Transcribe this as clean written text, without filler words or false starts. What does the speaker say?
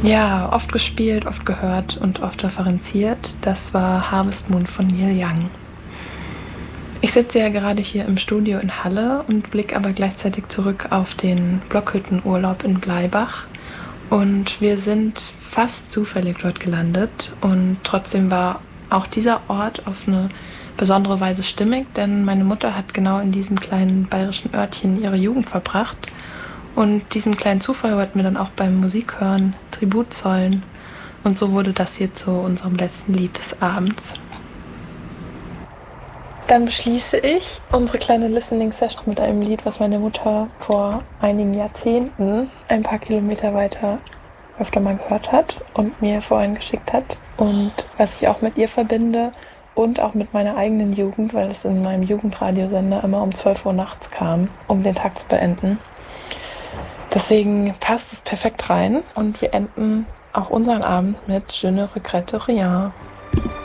Ja, oft gespielt, oft gehört und oft referenziert. Das war Harvest Moon von Neil Young. Ich sitze ja gerade hier im Studio in Halle und blicke aber gleichzeitig zurück auf den Blockhüttenurlaub in Bleibach. Und wir sind fast zufällig dort gelandet. Und trotzdem war auch dieser Ort auf eine besondere Weise stimmig, denn meine Mutter hat genau in diesem kleinen bayerischen Örtchen ihre Jugend verbracht. Und diesem kleinen Zufall wollten wir dann auch beim Musikhören Tribut zollen. Und so wurde das hier zu unserem letzten Lied des Abends. Dann beschließe ich unsere kleine Listening-Session mit einem Lied, was meine Mutter vor einigen Jahrzehnten ein paar Kilometer weiter öfter mal gehört hat und mir vorhin geschickt hat. Und was ich auch mit ihr verbinde und auch mit meiner eigenen Jugend, weil es in meinem Jugendradiosender immer um 12 Uhr nachts kam, um den Tag zu beenden. Deswegen passt es perfekt rein und wir enden auch unseren Abend mit Je ne regrette rien.